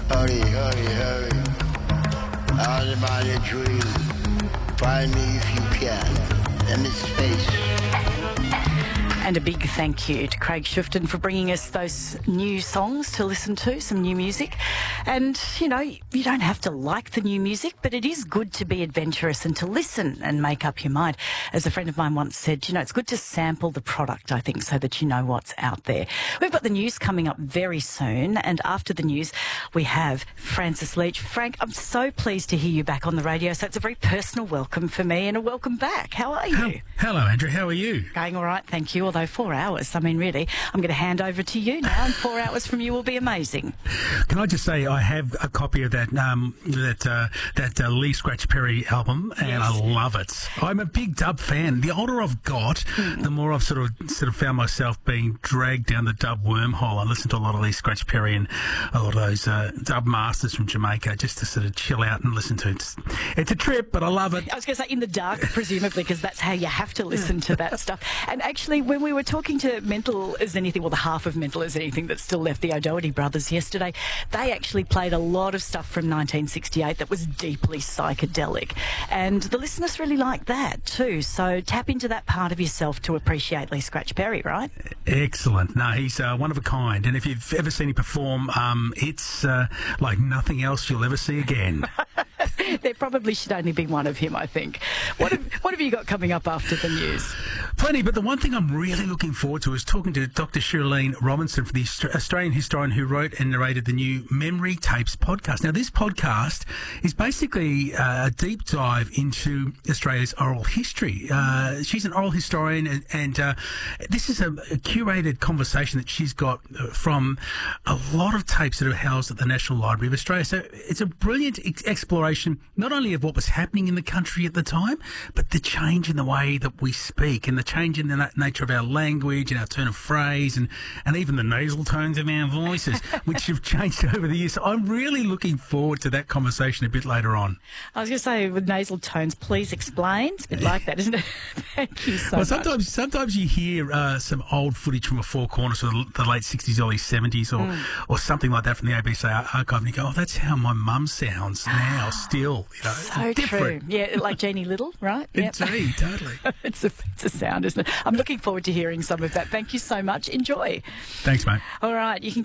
Hurry, hurry, hurry. All about your dream. Find me if you can. In this space. And a big thank you to Craig Shifton for bringing us those new songs to listen to, some new music. And, you know, you don't have to like the new music, but it is good to be adventurous and to listen and make up your mind. As a friend of mine once said, you know, it's good to sample the product, I think, so that you know what's out there. We've got the news coming up very soon, and after the news, we have Francis Leach. Frank, I'm so pleased to hear you back on the radio, so it's a very personal welcome for me and a welcome back. How are you? Hello, Andrew. How are you? Going all right, thank you. Although 4 hours, I mean, really, I'm going to hand over to you now, and 4 hours from you will be amazing. Can I just say I have a copy of that Lee Scratch Perry album, and Yes. I love it. I'm a big dub fan. The older I've got, the more I've sort of found myself being dragged down the dub wormhole. I listen to a lot of Lee Scratch Perry and a lot of those dub masters from Jamaica just to sort of chill out and listen to it. It's a trip, but I love it. I was going to say in the dark, presumably, because that's how you have to listen to that stuff. And actually, when we were talking to Mental as Anything, well, the half of Mental as Anything that's still left, the O'Doherty brothers, yesterday, they actually played a lot of stuff from 1968 that was deeply psychedelic. And the listeners really liked that too. So tap into that part of yourself to appreciate Lee Scratch Perry, right? Excellent. No, he's one of a kind. And if you've ever seen him perform, it's like nothing else you'll ever see again. There probably should only be one of him, I think. What have you got coming up after the news? Plenty, but the one thing I'm really looking forward to is talking to Dr. Shirlene Robinson, for the Australian historian who wrote and narrated the new Memory Tapes podcast. Now, this podcast is basically a deep dive into Australia's oral history. She's an oral historian, and this is a curated conversation that she's got from a lot of tapes that are housed at the National Library of Australia. So it's a brilliant exploration, not only of what was happening in the country at the time, but the change in the way that we speak and the change in the nature of our language and our turn of phrase and even the nasal tones of our voices, which have changed over the years. So I'm really looking forward to that conversation a bit later on. I was going to say, with nasal tones, please explain. It's a bit like that, isn't it? Thank you so much. Sometimes you hear some old footage from a Four Corners of the late 60s, early 70s or something like that from the ABC archive, and you go, oh, that's how my mum sounds now still. You know, so different. True. Yeah, like Jeannie Little, right? Yep. Indeed, totally. It's a sound, isn't it? I'm looking forward to hearing some of that. Thank you so much. Enjoy. Thanks, mate. All right, you can